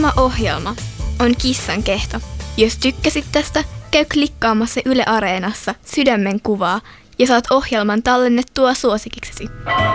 Seuraama ohjelma on Kissan kehto. Jos tykkäsit tästä, käy klikkaamassa Yle Areenassa sydämen kuvaa ja saat ohjelman tallennettua suosikiksesi.